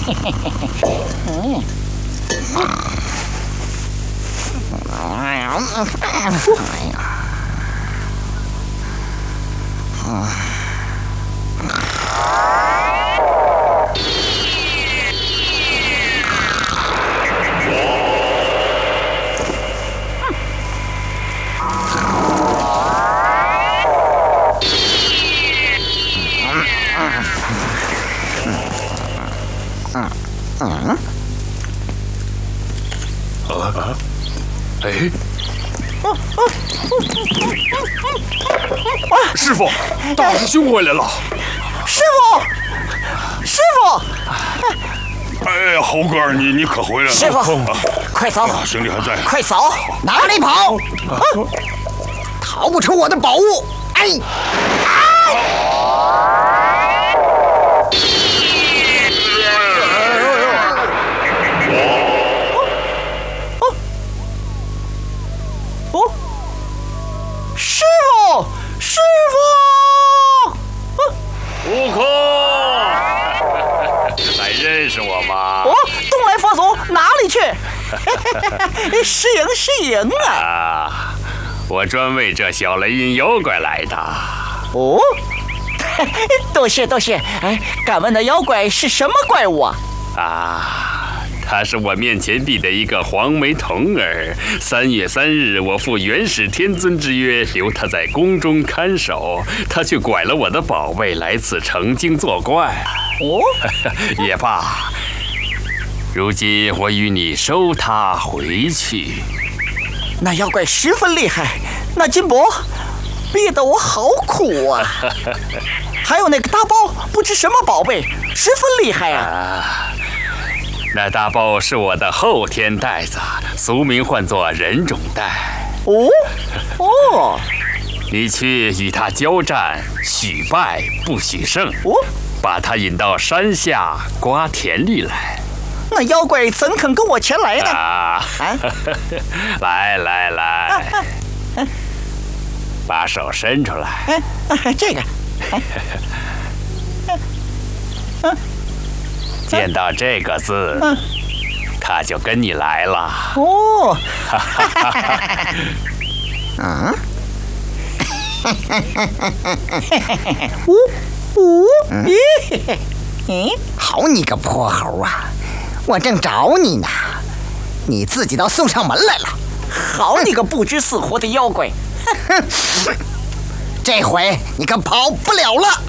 师傅，大师兄回来了！ 师傅！ 哎，猴哥，你可回来了！ 师傅，快走！ 兄弟还在， 快走！哪里跑？逃不出我的宝物！哎！师傅！ 悟空，还认识我吗？ 东来佛祖哪里去？是赢啊！ 我专为这小雷音妖怪来的。 多谢。哎，敢问那妖怪是什么怪物啊？ 他是我面前立的一个黄眉童儿。3月3日，我负元始天尊之约，留他在宫中看守。他却拐了我的宝贝，来此成精作怪。也罢，如今我与你收他回去。 那妖怪十分厉害，那金箔逼得我好苦啊！还有那个大包，不知什么宝贝，十分厉害啊！ 那大包是我的后天袋子，俗名唤作人种袋。你去与他交战，许败不许胜。把他引到山下瓜田里来。 那妖怪怎肯跟我前来呢？ 来，把手伸出来。 这个。 见到这个字，他就跟你来了。 好你个泼猴啊！我正找你呢，你自己倒送上门来了。好你个不知死活的妖怪！这回你可跑不了了。